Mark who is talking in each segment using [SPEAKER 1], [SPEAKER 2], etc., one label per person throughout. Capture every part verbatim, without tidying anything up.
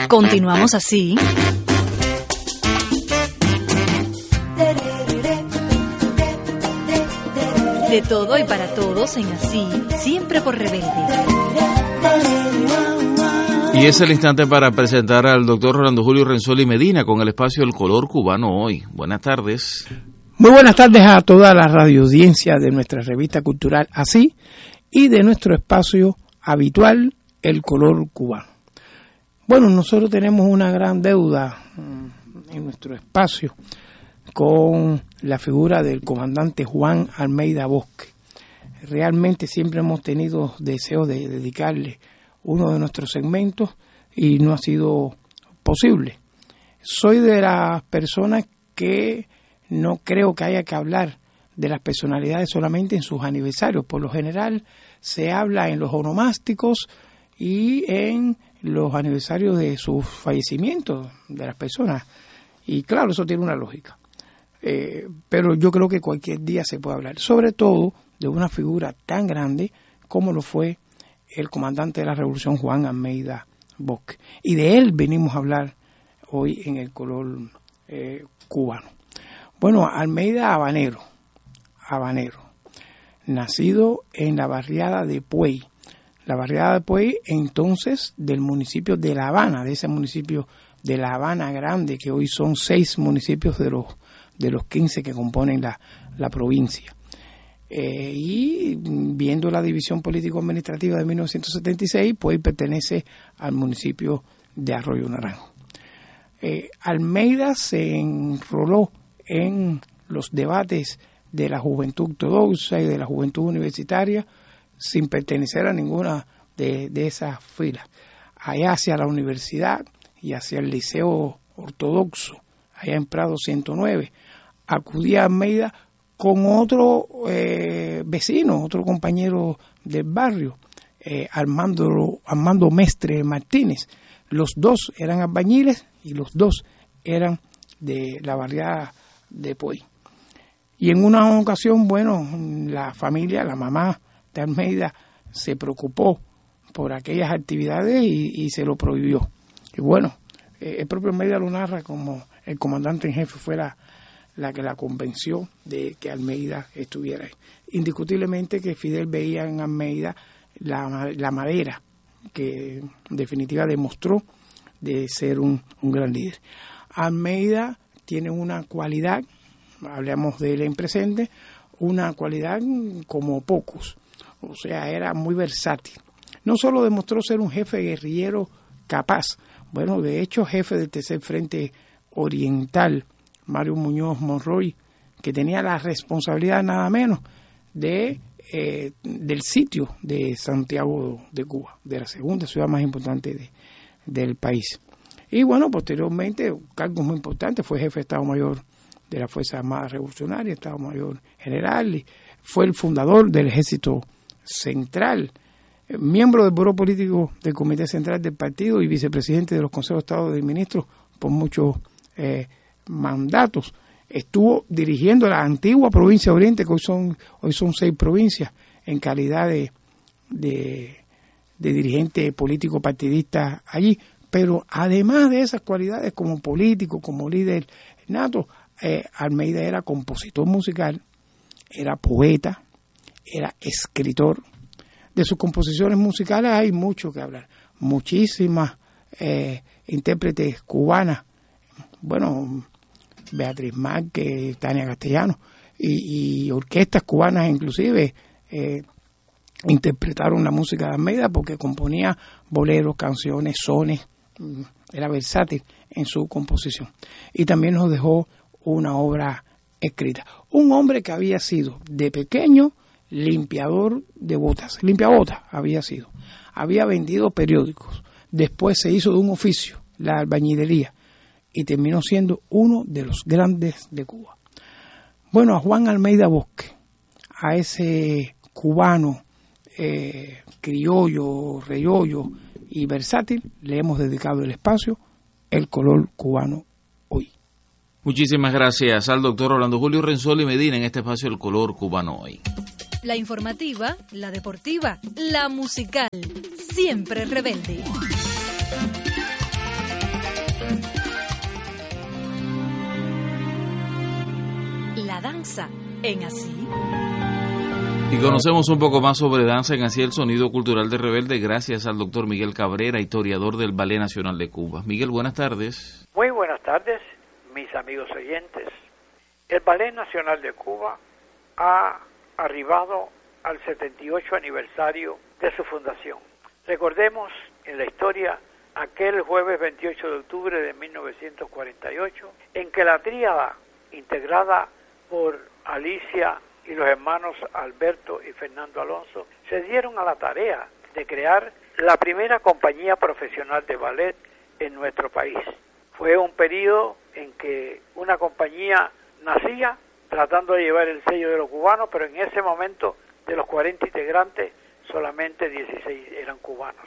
[SPEAKER 1] Continuamos así. De todo y para todos en Así, siempre por Rebelde.
[SPEAKER 2] Y es el instante para presentar al doctor Rolando Julio Renzoli Medina con el espacio El Color Cubano Hoy. Buenas tardes.
[SPEAKER 3] Muy buenas tardes a toda la radioaudiencia de nuestra revista cultural Así y de nuestro espacio habitual El Color Cubano. Bueno, nosotros tenemos una gran deuda en nuestro espacio con la figura del comandante Juan Almeida Bosque. Realmente siempre hemos tenido deseo de dedicarle uno de nuestros segmentos y no ha sido posible. Soy de las personas que no creo que haya que hablar de las personalidades solamente en sus aniversarios. Por lo general se habla en los onomásticos y en los aniversarios de sus fallecimientos de las personas. Y claro, eso tiene una lógica. Eh, pero yo creo que cualquier día se puede hablar, sobre todo de una figura tan grande como lo fue el comandante de la Revolución Juan Almeida Bosque. Y de él venimos a hablar hoy en El Color eh, Cubano. Bueno, Almeida Habanero, habanero, nacido en la barriada de Puey. La barriada de Puey, entonces, del municipio de La Habana, de ese municipio de La Habana Grande, que hoy son seis municipios de los, de los quince que componen la, la provincia. Eh, y viendo la división político-administrativa de mil novecientos setenta y seis, Puey pertenece al municipio de Arroyo Naranjo. Eh, Almeida se enroló en los debates de la juventud ortodoxa y de la juventud universitaria sin pertenecer a ninguna de, de esas filas. Allá hacia la universidad y hacia el liceo ortodoxo, allá en Prado ciento nueve, acudía Almeida con otro eh, vecino, otro compañero del barrio, eh, Armando, Armando Mestre Martínez. Los dos eran albañiles y los dos eran de la barriada de Puey. Y en una ocasión, bueno, la familia, la mamá de Almeida, se preocupó por aquellas actividades y, y se lo prohibió. Y bueno, eh, el propio Almeida lo narra como el comandante en jefe fuera la que la convenció de que Almeida estuviera ahí. Indiscutiblemente que Fidel veía en Almeida la, la madera que en definitiva demostró de ser un, un gran líder. Almeida tiene una cualidad, hablamos de él en presente, una cualidad como pocos, o sea, era muy versátil. No solo demostró ser un jefe guerrillero capaz, bueno, de hecho jefe del Tercer Frente Oriental, Mario Muñoz Monroy, que tenía la responsabilidad nada menos de eh, del sitio de Santiago de Cuba, de la segunda ciudad más importante de, del país. Y bueno, posteriormente, cargos muy importantes, fue jefe de Estado Mayor de la Fuerza Armada Revolucionaria, Estado Mayor General, y fue el fundador del Ejército Central, miembro del Buró Político del Comité Central del Partido y vicepresidente de los Consejos de Estado de Ministros por muchos eh, mandatos. Estuvo dirigiendo la antigua provincia de Oriente, que hoy son hoy son seis provincias, en calidad de, de, de dirigente político partidista allí. Pero además de esas cualidades como político, como líder nato, eh, Almeida era compositor musical, era poeta, era escritor. De sus composiciones musicales hay mucho que hablar. Muchísimas eh, intérpretes cubanas, bueno, Beatriz Márquez, Tania Castellano, y, y orquestas cubanas inclusive eh, interpretaron la música de Almeida porque componía boleros, canciones, sones, era versátil en su composición. Y también nos dejó una obra escrita. Un hombre que había sido de pequeño limpiador de botas, limpiabotas había sido, había vendido periódicos, después se hizo de un oficio, la albañilería, y terminó siendo uno de los grandes de Cuba. Bueno, a Juan Almeida Bosque, a ese cubano eh, criollo, reyollo y versátil, le hemos dedicado el espacio El Color Cubano Hoy.
[SPEAKER 2] Muchísimas gracias al doctor Rolando Julio Renzoli Medina en este espacio El Color Cubano Hoy.
[SPEAKER 1] La informativa, la deportiva, la musical, siempre rebelde. la danza en Así.
[SPEAKER 2] Y conocemos un poco más sobre danza en Así, el sonido cultural de Rebelde, gracias al doctor Miguel Cabrera, historiador del Ballet Nacional de Cuba. Miguel, buenas tardes.
[SPEAKER 4] Muy buenas tardes, mis amigos oyentes. El Ballet Nacional de Cuba ha arribado al setenta y ocho aniversario de su fundación. Recordemos en la historia aquel jueves veintiocho de octubre de mil novecientos cuarenta y ocho, en que la tríada integrada por Alicia y los hermanos Alberto y Fernando Alonso se dieron a la tarea de crear la primera compañía profesional de ballet en nuestro país. Fue un periodo en que una compañía nacía tratando de llevar el sello de los cubanos, pero en ese momento de los cuarenta integrantes solamente dieciséis eran cubanos.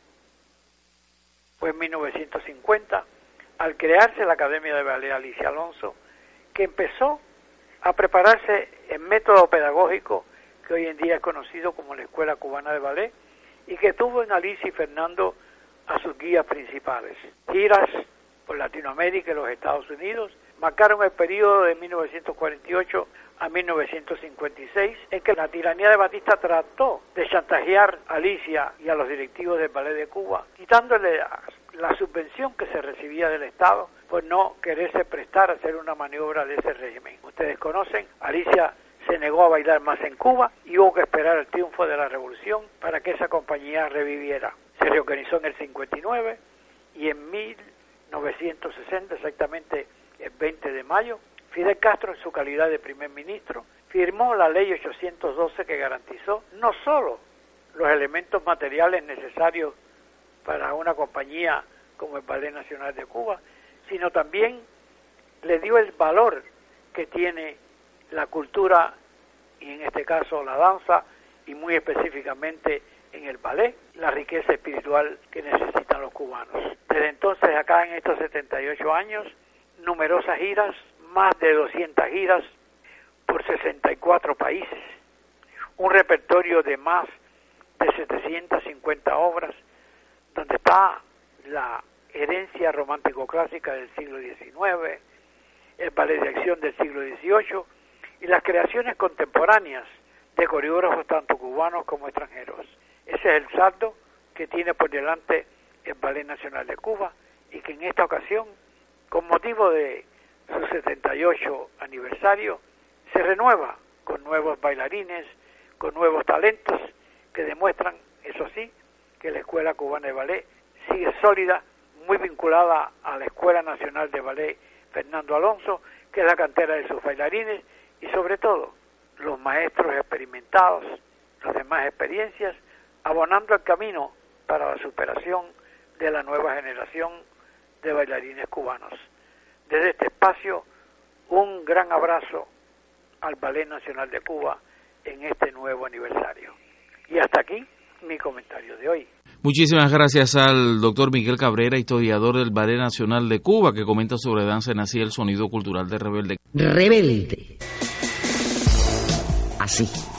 [SPEAKER 4] Fue en mil novecientos cincuenta, al crearse la Academia de Ballet Alicia Alonso, que empezó a prepararse en método pedagógico que hoy en día es conocido como la Escuela Cubana de Ballet, y que tuvo en Alicia y Fernando a sus guías principales. Giras por Latinoamérica y los Estados Unidos marcaron el periodo de mil novecientos cuarenta y ocho a mil novecientos cincuenta y seis, en que la tiranía de Batista trató de chantajear a Alicia y a los directivos del Ballet de Cuba, quitándole la, la subvención que se recibía del Estado por no quererse prestar a hacer una maniobra de ese régimen. Ustedes conocen, Alicia se negó a bailar más en Cuba y hubo que esperar el triunfo de la revolución para que esa compañía reviviera. Se reorganizó en el cincuenta y nueve y en mil novecientos sesenta, exactamente el veinte de mayo, Fidel Castro, en su calidad de primer ministro, firmó la ley ochocientos doce que garantizó no solo los elementos materiales necesarios para una compañía como el Ballet Nacional de Cuba, sino también le dio el valor que tiene la cultura, y en este caso la danza, y muy específicamente en el ballet, la riqueza espiritual que necesitan los cubanos. Desde entonces, acá en estos setenta y ocho años, numerosas giras, más de doscientas giras por sesenta y cuatro países, un repertorio de más de setecientas cincuenta obras, donde está la herencia romántico-clásica del siglo diecinueve, el ballet de acción del siglo dieciocho y las creaciones contemporáneas de coreógrafos tanto cubanos como extranjeros. Ese es el saldo que tiene por delante el Ballet Nacional de Cuba, y que en esta ocasión, con motivo de su setenta y ocho aniversario, se renueva con nuevos bailarines, con nuevos talentos que demuestran, eso sí, que la Escuela Cubana de Ballet sigue sólida, muy vinculada a la Escuela Nacional de Ballet Fernando Alonso, que es la cantera de sus bailarines, y sobre todo los maestros experimentados, las demás experiencias, abonando el camino para la superación de la nueva generación de bailarines cubanos. Desde este espacio, un gran abrazo al Ballet Nacional de Cuba en este nuevo aniversario. Y hasta aquí mi comentario de hoy.
[SPEAKER 2] Muchísimas gracias al doctor Miguel Cabrera, historiador del Ballet Nacional de Cuba, que comenta sobre danza en Así, el sonido cultural de Rebelde.
[SPEAKER 5] Rebelde. Así.